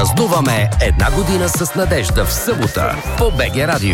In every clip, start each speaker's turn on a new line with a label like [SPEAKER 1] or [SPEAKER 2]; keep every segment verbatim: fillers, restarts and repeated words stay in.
[SPEAKER 1] Празнуваме една година с надежда в събота по БГ Радио.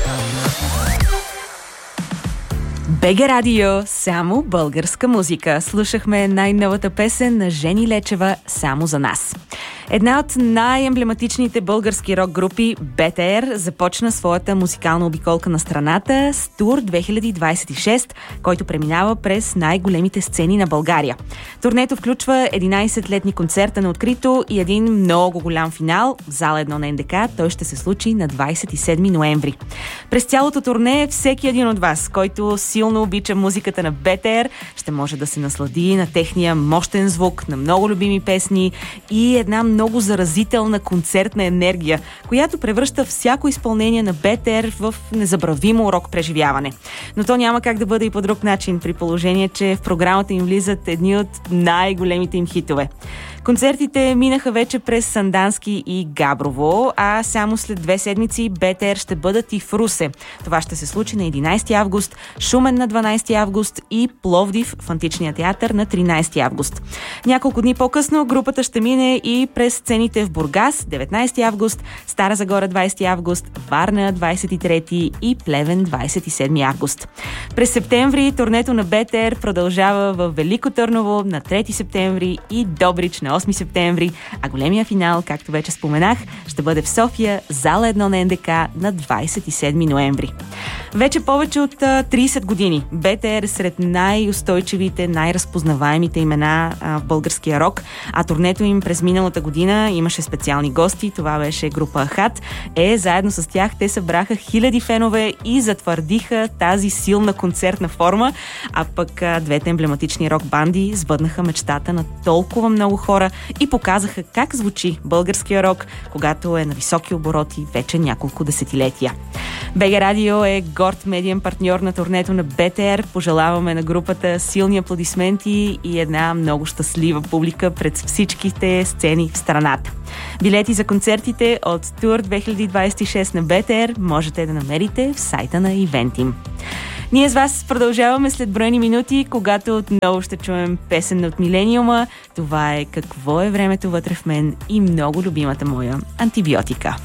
[SPEAKER 2] БГ Радио, само българска музика. Слушахме най-новата песен на Жени Лечева «Само за нас». Една от най-емблематичните български рок групи, БТР, започна своята музикална обиколка на страната с тур две хиляди двадесет и шеста, който преминава през най-големите сцени на България. Турнето включва единадесет-летни концерта на открито и един много голям финал в зала едно на НДК. Той ще се случи на двадесет и седми ноември. През цялото турне всеки един от вас, който силно обича музиката на БТР, ще може да се наслади на техния мощен звук, на много любими песни и една много заразителна концертна енергия, която превръща всяко изпълнение на БТР в незабравимо рок преживяване. Но то няма как да бъде и по друг начин, при положение, че в програмата им влизат едни от най-големите им хитове. Концертите минаха вече през Сандански и Габрово, а само след две седмици БТР ще бъдат и в Русе. Това ще се случи на единадесети август, Шумен на дванадесети август и Пловдив в Античния театър на тринадесети август. Няколко дни по-късно групата ще мине и през сцените в Бургас деветнадесети август, Стара Загора двадесети август, Варна двадесет и трети и Плевен двадесет и седми август. През септември турнето на БТР продължава в Велико Търново на трети септември и Добрич на осми септември, а големия финал, както вече споменах, ще бъде в София, зала едно на НДК на двадесет и седми ноември. Вече повече от тридесет години БТР е сред най-устойчивите, най-разпознаваемите имена а, в българския рок, а турнето им през миналата година имаше специални гости. Това беше група Ахат. Е, заедно с тях те събраха хиляди фенове и затвърдиха тази силна концертна форма, а пък а, двете емблематични рок банди сбъднаха мечтата на толкова много хора и показаха как звучи българския рок, когато е на високи обороти вече няколко десетилетия. БГ Радио е горд медиен партньор на турнето на БТР. Пожелаваме на групата силни аплодисменти и една много щастлива публика пред всичките сцени в страната. Билети за концертите от Тур две хиляди двадесет и шеста на БТР можете да намерите в сайта на Ивентим. Ние с вас продължаваме след броени минути, когато отново ще чуем песен от Милениума. Това е "Какво е времето вътре в мен" и много любимата моя "Антибиотика".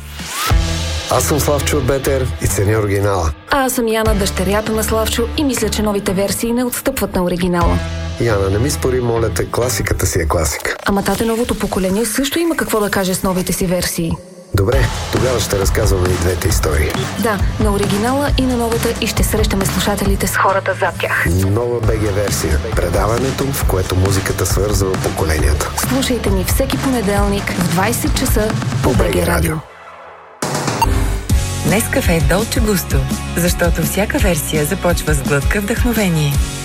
[SPEAKER 3] Аз съм Славчо от БТР и ценя оригинала.
[SPEAKER 4] А аз съм Яна, дъщерята на Славчо, и мисля, че новите версии не отстъпват на оригинала.
[SPEAKER 3] Яна, не ми спори, моля те, класиката си е класика.
[SPEAKER 4] Ама тате, новото поколение също има какво да каже с новите си версии.
[SPEAKER 3] Добре, тогава ще разказваме и двете истории.
[SPEAKER 4] Да, на оригинала и на новата, и ще срещаме слушателите с хората зад тях.
[SPEAKER 3] Нова БГ версия. Предаването, в което музиката свързва поколенията.
[SPEAKER 4] Слушайте ни всеки понеделник в двадесет часа по БГ Радио.
[SPEAKER 5] Нескафе Долче Густо, защото всяка версия започва с глътка вдъхновение.